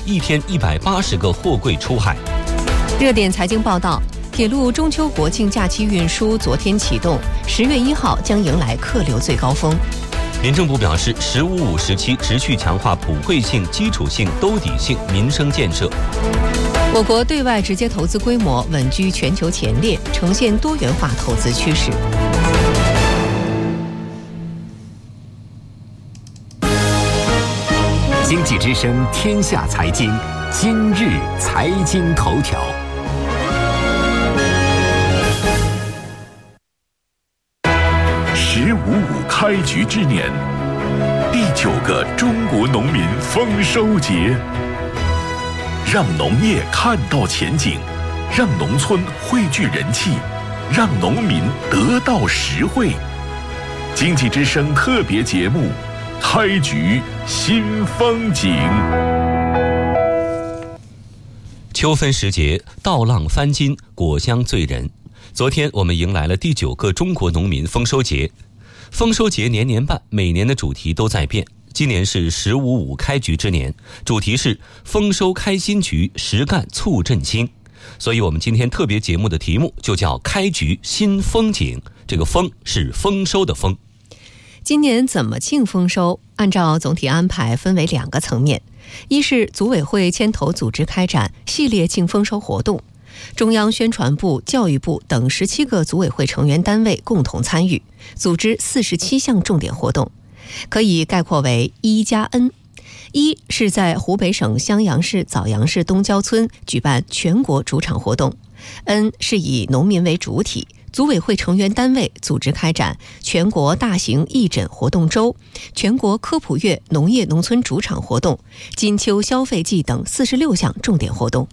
一天180个货柜出海。 热点财经报道，铁路中秋国庆假期运输昨天启动，10月1号将迎来客流最高峰。 民政部表示，“15+5”时期持续强化普惠性、基础性、兜底性民生建设。 我国对外直接投资规模稳居全球前列，呈现多元化投资趋势。 经济之声天下财经，今日财经头条。 “15+5”开局之年，第9个中国农民丰收节，让农业看到前景，让农村汇聚人气，让农民得到实惠。经济之声特别节目，开局新风景。 秋分时节，稻浪翻金，果香醉人。昨天我们迎来了第9个中国农民丰收节。丰收节年年办，每年的主题都在变。今年是“15+5”开局之年，主题是丰收开新局，实干促振兴。所以我们今天特别节目的题目就叫开局新风景，这个丰是丰收的丰。 今年怎么庆丰收？按照总体安排分为2个层面，一是组委会牵头组织开展系列庆丰收活动，中央宣传部、教育部等17个组委会成员单位共同参与，组织47项重点活动，可以概括为1+N。一是在湖北省襄阳市枣阳市东郊村举办全国主场活动， N 是以农民为主体，组委会成员单位组织开展全国大型义诊活动周、全国科普月农业农村主场活动、金秋消费季等46项重点活动。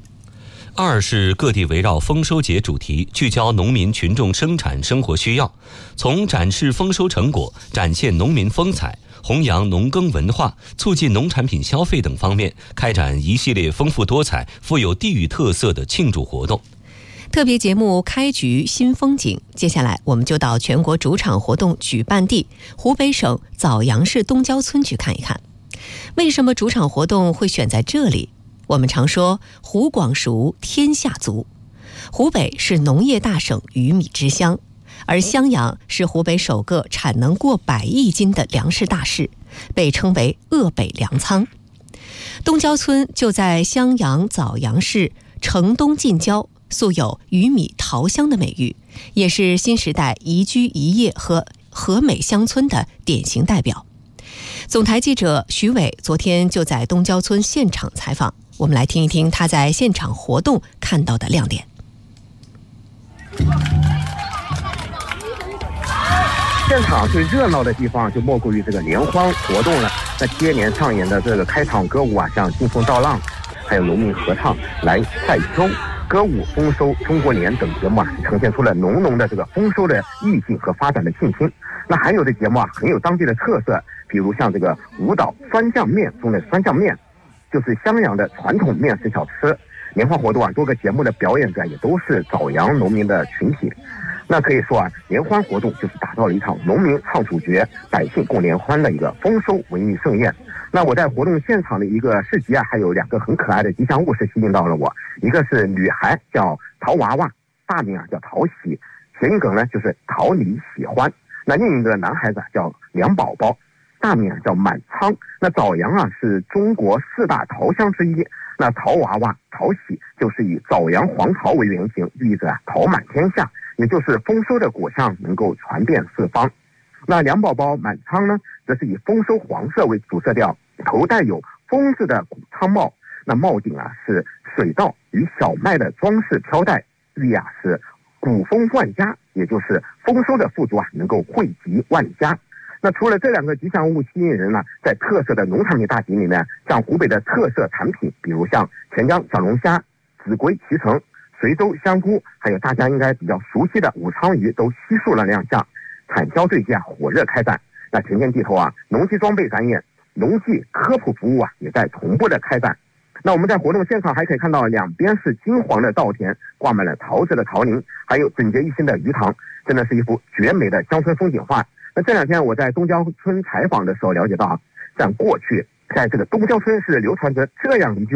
2是各地围绕丰收节主题，聚焦农民群众生产生活需要，从展示丰收成果、展现农民风采、弘扬农耕文化、促进农产品消费等方面，开展一系列丰富多彩、富有地域特色的庆祝活动。 特别节目开局新风景，接下来我们就到全国主场活动举办地湖北省枣阳市东郊村去看一看。为什么主场活动会选在这里？我们常说湖广熟，天下足。湖北是农业大省，鱼米之乡，而襄阳是湖北首个产能过100亿斤的粮食大市，被称为鄂北粮仓。东郊村就在襄阳枣阳市城东近郊，素有鱼米桃乡的美誉，也是新时代宜居宜业和和美乡村的典型代表。总台记者徐伟昨天就在东郊村现场采访，我们来听一听他在现场活动看到的亮点。 现场最热闹的地方就莫过于这个联欢活动了。那接连上演的这个开场歌舞啊，像劲风稻浪，还有农民合唱来赛秋、歌舞丰收、中国联等节目啊，呈现出了浓浓的这个丰收的意境和发展的信心。那还有的节目啊，很有当地的特色，比如像这个舞蹈酸酱面中的酸酱面，就是襄阳的传统面食小吃。联欢活动啊，多个节目的表演者也都是枣阳农民的群体。那可以说啊，联欢活动就是打造了一场农民唱主角、百姓共联欢的一个丰收文艺盛宴。那我在活动现场的一个市集啊，还有2个很可爱的吉祥物是吸引到了我。一个是女孩，叫陶娃娃，大名啊叫陶喜，谐音梗呢就是讨你喜欢。那另一个男孩子叫梁宝宝，大名啊叫满仓。那枣阳啊是中国4大桃乡之一，那陶娃娃、陶喜就是以枣阳黄桃为原型，寓意着桃满天下，也就是丰收的果相能够传遍四方。那梁宝宝、满仓呢，则是以丰收黄色为主色调，头戴有风字的谷仓帽，那帽顶啊是水稻与小麦的装饰飘带，寓意啊是谷丰万家，也就是丰收的富足啊能够惠及万家。那除了这2个吉祥物吸引人呢，在特色的农产品大集里面，像湖北的特色产品，比如像钱江小龙虾、秭归脐橙、随州香菇，还有大家应该比较熟悉的武昌鱼，都悉数了亮相。产销对接啊火热开展。那前线地头啊，农机装备展演、农技科普服务啊也在同步的开展。那我们在活动现场还可以看到，两边是金黄的稻田，挂满了桃子的桃林，还有整洁一新的鱼塘，真的是一幅绝美的乡村风景画。那这2天我在东郊村采访的时候了解到啊，像过去在这个东郊村是流传着这样一句